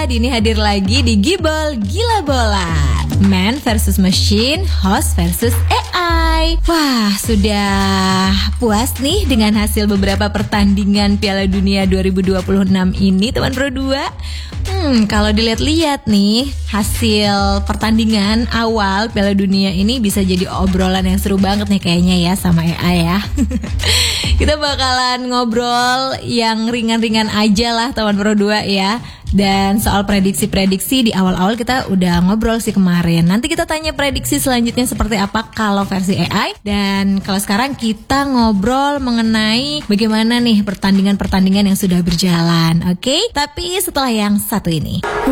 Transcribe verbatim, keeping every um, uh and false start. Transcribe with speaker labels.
Speaker 1: Dini hadir lagi di Gibol Gila Bola. Man versus Machine, Host versus A I. Wah, sudah puas nih dengan hasil beberapa pertandingan Piala Dunia dua ribu dua puluh enam ini, teman Pro dua? Hmm, kalau dilihat-lihat nih, hasil pertandingan awal Piala Dunia ini bisa jadi obrolan yang seru banget nih kayaknya ya sama A I ya. Kita bakalan ngobrol yang ringan-ringan aja lah teman Pro dua ya. Dan soal prediksi-prediksi di awal-awal kita udah ngobrol sih kemarin. Nanti kita tanya prediksi selanjutnya seperti apa kalau versi A I. Dan kalau sekarang kita ngobrol mengenai bagaimana nih pertandingan-pertandingan yang sudah berjalan. Oke? Tapi setelah yang satu ini.